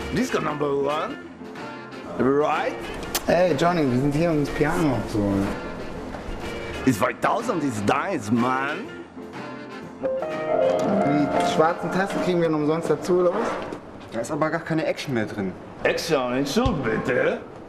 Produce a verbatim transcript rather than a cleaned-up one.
Disco number one. Right? Ey, Johnny, wir sind hier, um das Piano abzuholen. It's five thousand is nice, man. Die schwarzen Tasten kriegen wir noch umsonst dazu, oder was? Da ist aber gar keine Action mehr drin. Action, Entschuldigung bitte.